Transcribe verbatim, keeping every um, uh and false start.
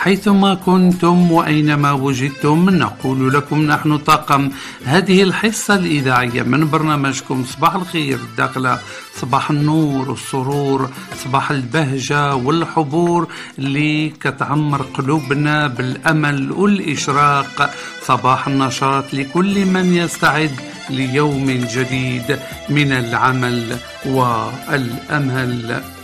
حيثما كنتم وأينما وجدتم، نقول لكم نحن طاقم هذه الحصة الإذاعية من برنامجكم صباح الخير الداخلة، صباح النور والسرور، صباح البهجة والحبور اللي كتعمر قلوبنا بالأمل والإشراق، صباح النشاط لكل من يستعد ليوم جديد من العمل والأمل.